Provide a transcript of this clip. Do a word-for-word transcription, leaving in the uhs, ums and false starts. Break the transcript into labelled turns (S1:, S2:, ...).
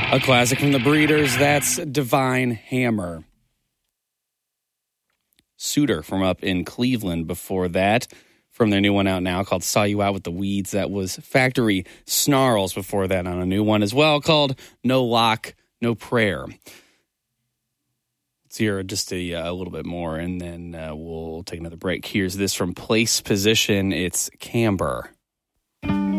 S1: A classic from the Breeders, that's Divine Hammer. Suitor from up in Cleveland before that. From their new one out now called Saw You Out With the Weeds. That was Factory Snarls before that on a new one as well called No Lock, No Prayer. Let's hear just a, a little bit more and then uh, we'll take another break. Here's this from Place Position. It's Camber.